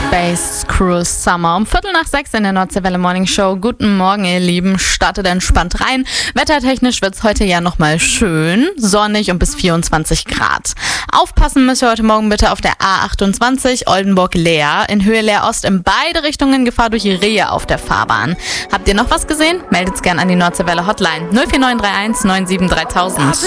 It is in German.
Space Cruise Summer. Um 5:45 in der Nordseewelle Morning Show. Guten Morgen, ihr Lieben. Startet entspannt rein. Wettertechnisch wird es heute ja nochmal schön. Sonnig und bis 24 Grad. Aufpassen müsst ihr heute Morgen bitte auf der A28 Oldenburg-Leer. In Höhe Leer-Ost in beide Richtungen Gefahr durch Rehe auf der Fahrbahn. Habt ihr noch was gesehen? Meldet es gern an die Nordseewelle Hotline 04931 97 3000.